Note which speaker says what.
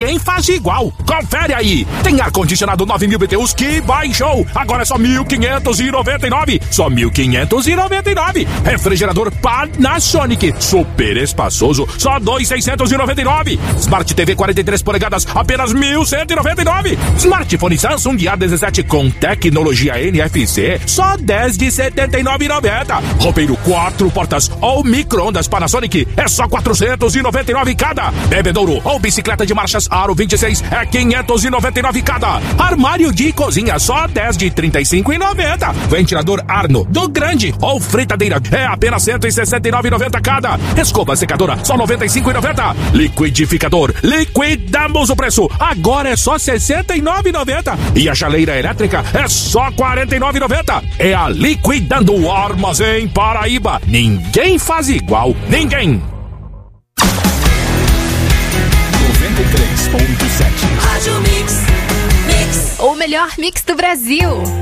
Speaker 1: ninguém faz igual. Confere aí. Tem ar-condicionado 9.000 BTUs que baixou. Agora é só 1.599. Só 1.599. Refrigerador Panasonic super espaçoso. Só 2.699. Smart TV 43 polegadas, apenas 1.199. Smartphone Samsung A17 com tecnologia NFC, só 10 de 79,90. Roupeiro 4 portas ou micro-ondas Panasonic é só 499 cada. Bebedouro ou bicicleta de marchas Aro 26 é 599 cada. Armário de cozinha só 10 de 35,90. Ventilador Arno do grande ou fritadeira é apenas 169,90 cada. Escova secadora só 95,90. Liquidificador, liquidamos o preço. Agora é só 69,90. E a chaleira elétrica é só 49,90. É a Liquidando Armazém Paraíba. Ninguém faz igual. Ninguém.
Speaker 2: 93.7
Speaker 3: Rádio Mix.
Speaker 4: O melhor mix do Brasil.